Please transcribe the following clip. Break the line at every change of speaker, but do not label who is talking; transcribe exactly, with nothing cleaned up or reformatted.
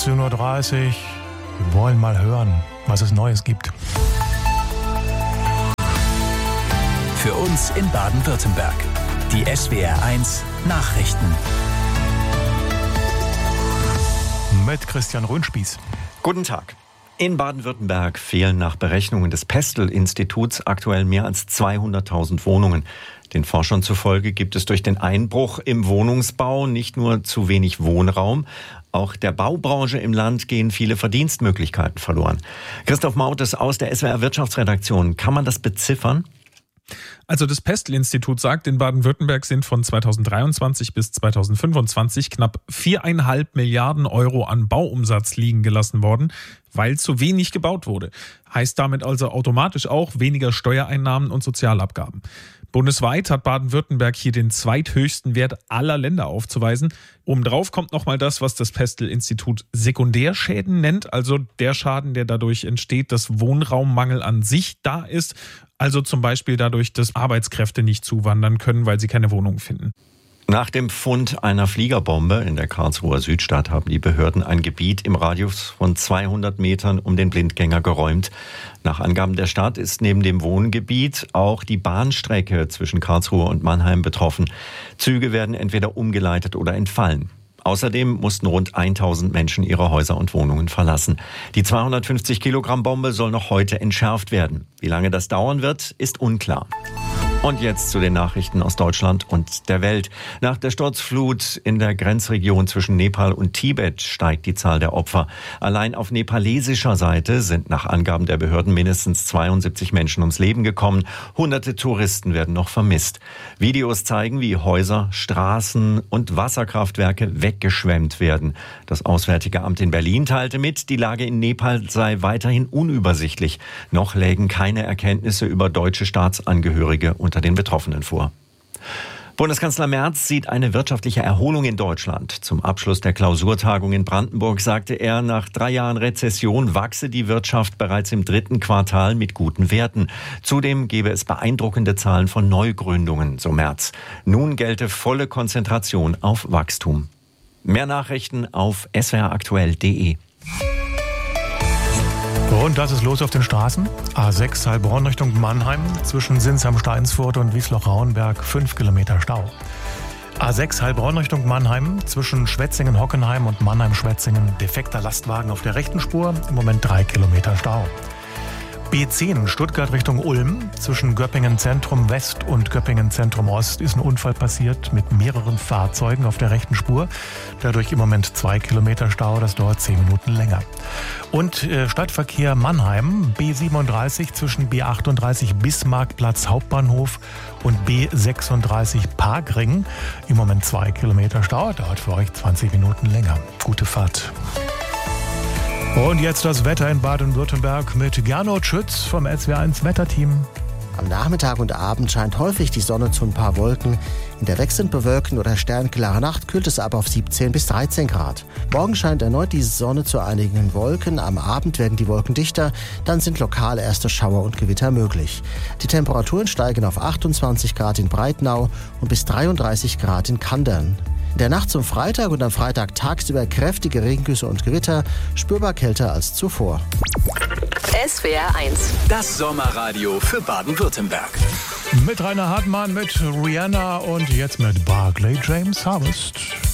siebzehn Uhr dreißig. Wir wollen mal hören, was es Neues gibt.
Für uns in Baden-Württemberg. Die S W R eins Nachrichten.
Mit Christian Röhnspieß.
Guten Tag. In Baden-Württemberg fehlen nach Berechnungen des Pestel-Instituts aktuell mehr als zweihunderttausend Wohnungen. Den Forschern zufolge gibt es durch den Einbruch im Wohnungsbau nicht nur zu wenig Wohnraum, auch der Baubranche im Land gehen viele Verdienstmöglichkeiten verloren. Christoph Mautes aus der S W R Wirtschaftsredaktion. Kann man das beziffern?
Also das Pestel-Institut sagt, in Baden-Württemberg sind von zweitausenddreiundzwanzig bis zweitausendfünfundzwanzig knapp viereinhalb Milliarden Euro an Bauumsatz liegen gelassen worden, weil zu wenig gebaut wurde. Heißt damit also automatisch auch weniger Steuereinnahmen und Sozialabgaben. Bundesweit hat Baden-Württemberg hier den zweithöchsten Wert aller Länder aufzuweisen. Obendrauf kommt nochmal das, was das Pestel-Institut Sekundärschäden nennt, also der Schaden, der dadurch entsteht, dass Wohnraummangel an sich da ist. Also zum Beispiel dadurch, dass Arbeitskräfte nicht zuwandern können, weil sie keine Wohnung finden.
Nach dem Fund einer Fliegerbombe in der Karlsruher Südstadt haben die Behörden ein Gebiet im Radius von zweihundert Metern um den Blindgänger geräumt. Nach Angaben der Stadt ist neben dem Wohngebiet auch die Bahnstrecke zwischen Karlsruhe und Mannheim betroffen. Züge werden entweder umgeleitet oder entfallen. Außerdem mussten rund tausend Menschen ihre Häuser und Wohnungen verlassen. Die zweihundertfünfzig Kilogramm Bombe soll noch heute entschärft werden. Wie lange das dauern wird, ist unklar. Und jetzt zu den Nachrichten aus Deutschland und der Welt. Nach der Sturzflut in der Grenzregion zwischen Nepal und Tibet steigt die Zahl der Opfer. Allein auf nepalesischer Seite sind nach Angaben der Behörden mindestens zweiundsiebzig Menschen ums Leben gekommen. Hunderte Touristen werden noch vermisst. Videos zeigen, wie Häuser, Straßen und Wasserkraftwerke weggeschwemmt werden. Das Auswärtige Amt in Berlin teilte mit, die Lage in Nepal sei weiterhin unübersichtlich. Noch lägen keine Erkenntnisse über deutsche Staatsangehörige unter den Betroffenen vor. Bundeskanzler Merz sieht eine wirtschaftliche Erholung in Deutschland. Zum Abschluss der Klausurtagung in Brandenburg sagte er, nach drei Jahren Rezession wachse die Wirtschaft bereits im dritten Quartal mit guten Werten. Zudem gebe es beeindruckende Zahlen von Neugründungen, so Merz. Nun gelte volle Konzentration auf Wachstum. Mehr Nachrichten auf s w r aktuell punkt d e.
Und das ist los auf den Straßen. A sechs Heilbronn Richtung Mannheim, zwischen Sinsheim-Steinsfurt und Wiesloch-Rauenberg fünf Kilometer Stau. A sechs Heilbronn Richtung Mannheim, zwischen Schwetzingen-Hockenheim und Mannheim-Schwetzingen defekter Lastwagen auf der rechten Spur, im Moment drei Kilometer Stau. B zehn Stuttgart Richtung Ulm, zwischen Göppingen Zentrum West und Göppingen Zentrum Ost ist ein Unfall passiert mit mehreren Fahrzeugen auf der rechten Spur. Dadurch im Moment zwei Kilometer Stau, das dauert zehn Minuten länger. Und äh, Stadtverkehr Mannheim, B siebenunddreißig zwischen B achtunddreißig Bismarckplatz Hauptbahnhof und B sechsunddreißig Parkring. Im Moment zwei Kilometer Stau, dauert für euch zwanzig Minuten länger. Gute Fahrt. Und jetzt das Wetter in Baden-Württemberg mit Gernot Schütz vom S W R eins Wetterteam.
Am Nachmittag und Abend scheint häufig die Sonne zu ein paar Wolken. In der wechselnd bewölkten oder sternklaren Nacht kühlt es ab auf siebzehn bis dreizehn Grad. Morgen scheint erneut die Sonne zu einigen Wolken. Am Abend werden die Wolken dichter. Dann sind lokal erste Schauer und Gewitter möglich. Die Temperaturen steigen auf achtundzwanzig Grad in Breitnau und bis dreiunddreißig Grad in Kandern. In der Nacht zum Freitag und am Freitag tagsüber kräftige Regengüsse und Gewitter, spürbar kälter als zuvor.
S W R eins.
Das Sommerradio für Baden-Württemberg.
Mit Rainer Hartmann, mit Rihanna und jetzt mit Barclay James Harvest.